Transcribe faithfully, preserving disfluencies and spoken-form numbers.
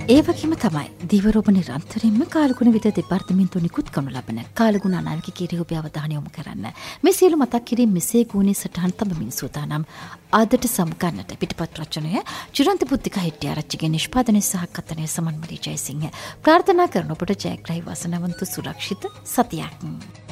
ඒ වගේම තමයි දීවරෝප නිරන්තරයෙන්ම කාලගුණ විද්‍යා දෙපාර්තමේන්තුව නිකුත් කරනු ලබන කාලගුණ අනාවැකි කිරී ඔබේ අවධානය යොමු කරන්න. මේ සියලු මතක් කිරීම මෙසේ ගුණේ සටහන් තබමින් සූදානම් ආදට සමුගන්නට පිටපත් රචනය චිරන්ත බුද්ධික හෙට්ටිආරච්චිගේ නිෂ්පාදනය සහ කතනය සමන්මලී ජයසිංහ ප්‍රාර්ථනා කරන ඔබට ජයග්‍රහී වාසනාවන්ත සුරක්ෂිත සතියක්.